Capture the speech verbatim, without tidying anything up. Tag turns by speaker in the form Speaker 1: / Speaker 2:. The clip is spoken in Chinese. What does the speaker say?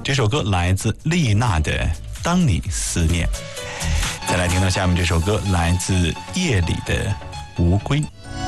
Speaker 1: 这首歌来自丽娜的《当你思念》。再来听到下面这首歌，来自夜里的《无归》。